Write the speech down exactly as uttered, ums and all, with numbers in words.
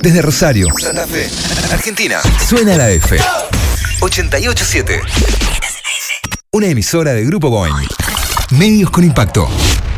Desde Rosario, Santa Fe, Argentina, suena la F. ochenta y ocho punto siete. Una emisora de Grupo Boeing. Medios con impacto.